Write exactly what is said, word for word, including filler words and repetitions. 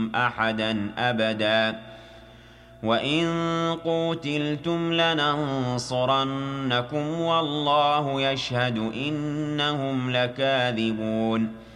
منهم أحدا أبدا وإن قوتلتم لننصرنكم والله يشهد إنهم لكاذبون